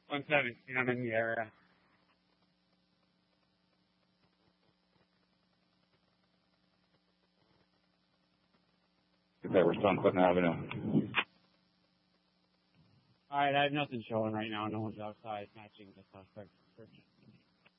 117, I'm in the area. Okay, we're still on Clinton Avenue. Alright, I have nothing showing right now. No one's outside matching the suspect description.